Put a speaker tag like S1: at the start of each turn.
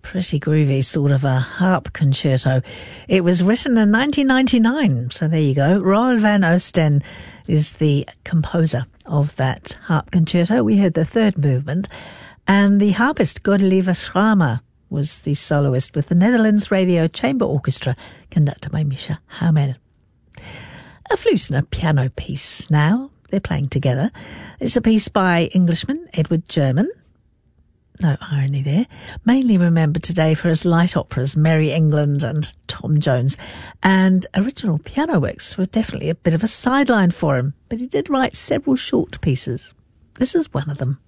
S1: Pretty groovy, sort of a harp concerto. It was written in 1999, so there you go. Roel van Oosten is the composer of that harp concerto. We heard the third movement, and the harpist Godelieve Schramer was the soloist with the Netherlands Radio Chamber Orchestra, conducted by Misha Hamel. A flute and a piano piece now. They're playing together. It's a piece by Englishman Edward German. No irony there. Mainly remembered today for his light operas, Merry England and Tom Jones. And original piano works were definitely a bit of a sideline for him, but he did write several short pieces. This is one of them.